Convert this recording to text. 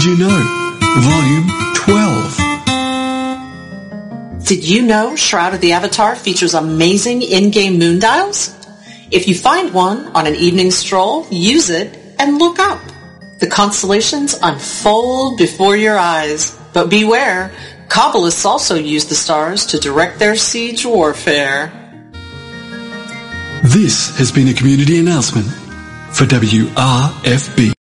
you know? Volume 12. Did you know Shroud of the Avatar features amazing in-game moon dials? If you find one on an evening stroll, use it and look up. The constellations unfold before your eyes. But beware, Kabbalists also use the stars to direct their siege warfare. This has been a community announcement for WRFB.